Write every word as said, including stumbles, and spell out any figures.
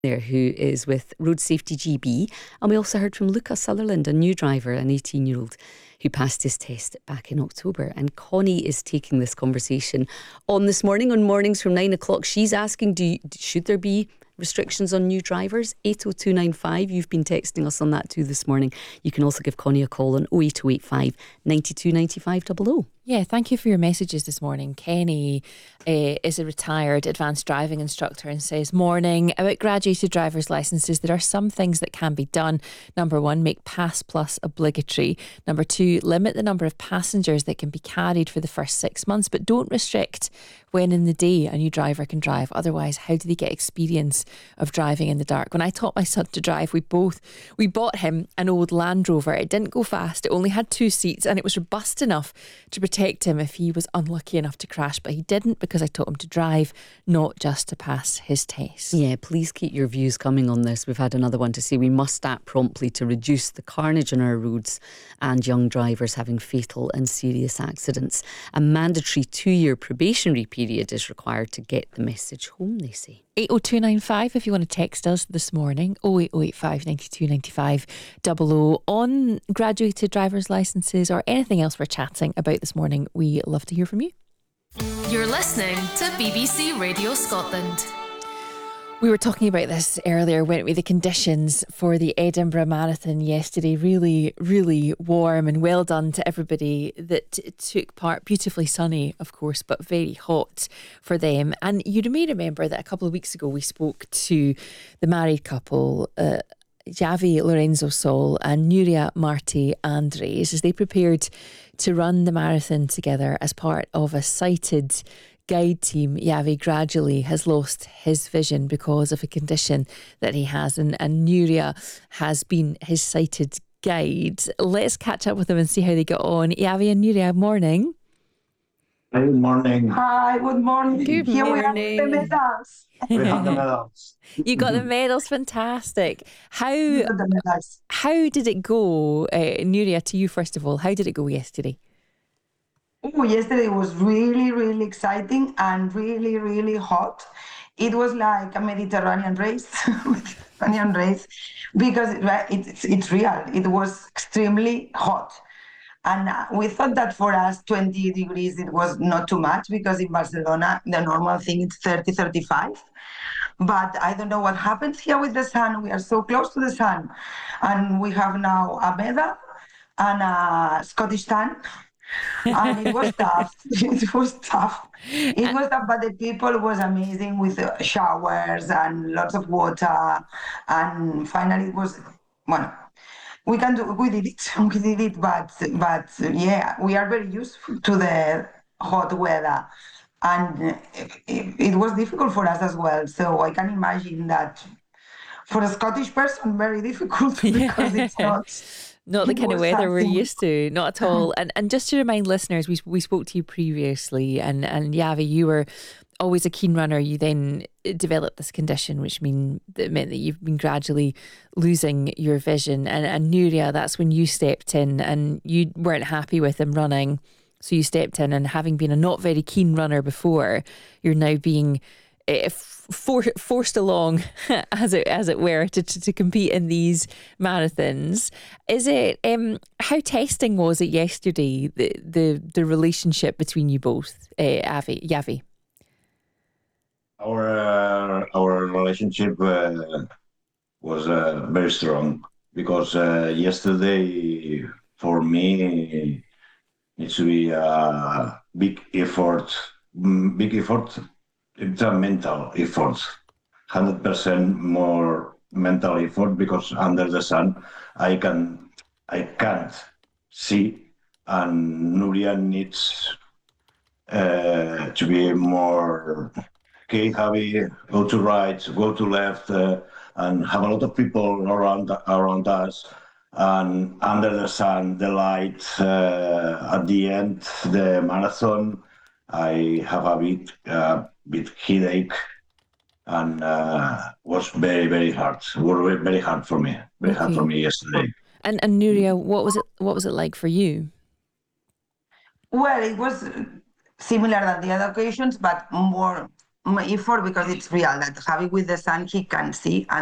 there who is with Road Safety G B, and we also heard from Luca Sutherland, a new driver, an eighteen year old who passed his test back in October. And Connie is taking this conversation on this morning on Mornings from nine o'clock. She's asking, do you, should there be restrictions on new drivers? eight oh two nine five, you've been texting us on that too this morning. You can also give Connie a call on oh eight oh eight five, nine two nine five double oh. Yeah, thank you for your messages this morning. Kenny uh, is a retired advanced driving instructor and says, morning, about graduated driver's licences, there are some things that can be done. Number one, make Pass Plus obligatory. Number two, limit the number of passengers that can be carried for the first six months, but don't restrict when in the day a new driver can drive. Otherwise, how do they get experience of driving in the dark? When I taught my son to drive, we both, we bought him an old Land Rover. It didn't go fast. It only had two seats and it was robust enough to protect him if he was unlucky enough to crash, but he didn't because I taught him to drive, not just to pass his test. Yeah, please keep your views coming on this. We've had another one to say we must act promptly to reduce the carnage on our roads and young drivers having fatal and serious accidents. A mandatory two-year probationary period is required to get the message home, they say. eight oh two nine five if you want to text us this morning. oh eight oh eight five, nine two nine five double oh on graduated driver's licences or anything else we're chatting about this morning. We love to hear from you. You're listening to B B C Radio Scotland. We were talking about this earlier, weren't we? The conditions for the Edinburgh Marathon yesterday, really, really warm, and well done to everybody that t- took part. Beautifully sunny, of course, but very hot for them. And you may remember that a couple of weeks ago we spoke to the married couple, uh, Javi Lorenzo Sol and Nuria Marti Andres, as they prepared to run the marathon together as part of a sighted guide team. Javi gradually has lost his vision because of a condition that he has, and, and Nuria has been his sighted guide. Let's catch up with them and see how they got on. Javi and Nuria, morning. Good morning. Hi, good morning. Good Here morning. we have the medals. We have the medals. You got the medals, fantastic. How We got the medals. how did it go, uh, Nuria, to you first of all? How did it go yesterday? Oh, yesterday was really, really exciting and really, really hot. It was like a Mediterranean race, Mediterranean race, because it, it's it's real. It was extremely hot. And uh, we thought that for us, twenty degrees, it was not too much, because in Barcelona, the normal thing is thirty, thirty-five. But I don't know what happens here with the sun. We are so close to the sun. And we have now a medal and a Scottish tan. And it was tough. It was tough. It was tough, but the people was amazing with uh, showers and lots of water. And finally, it was, well, we can do, we did it, we did it, but, but yeah, we are very used to the hot weather. And it, it was difficult for us as well. So I can imagine that for a Scottish person, very difficult, because it's not... Not the It kind of was weather we're something. used to, not at all. And and just to remind listeners, we we spoke to you previously, and, and Javi, you were always a keen runner. You then developed this condition, which mean that meant that you've been gradually losing your vision. And, and Nuria, that's when you stepped in, and you weren't happy with him running, so you stepped in. And having been a not very keen runner before, you're now being uh, for, forced along, as it as it were, to, to to compete in these marathons. Is it um how testing was it yesterday? The the the relationship between you both, uh, Avi, Javi. Our uh, our relationship uh, was uh, very strong, because uh, yesterday for me needs to be a big effort. mm, Big effort. It's a mental effort. Hundred percent more mental effort, because under the sun, I can I can't see, and Nuria needs uh, to be more. Okay, Javi, go to right, go to left, uh, and have a lot of people around around us. And under the sun, the light, uh, at the end, the marathon, I have a bit, uh, bit headache, and uh, was very, very hard. It was very hard for me. Very hard Okay. for me yesterday. And and Nuria, what was it? What was it like for you? Well, it was similar than the other occasions, but more effort because it's real that Javi with the sun he can see, and